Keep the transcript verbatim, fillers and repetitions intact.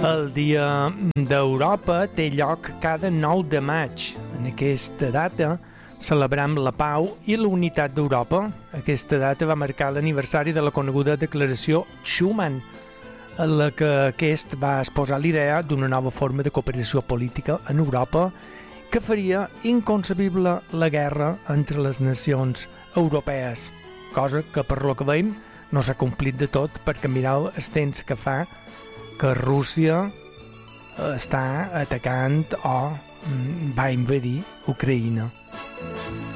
El Dia d'Europa té lloc cada nou de maig. En aquesta data celebrem la pau i la unitat d'Europa. Aquesta data va marcar l'aniversari de la coneguda Declaració Schuman, en la que aquest va exposar l'idea d'una nova forma de cooperació política en Europa que faria inconcebible la guerra entre les nacions europees, cosa que, per lo que veiem, no s'ha complit de tot, perquè mireu el temps que fa que Rússia està atacant o va invadir Ucraïna.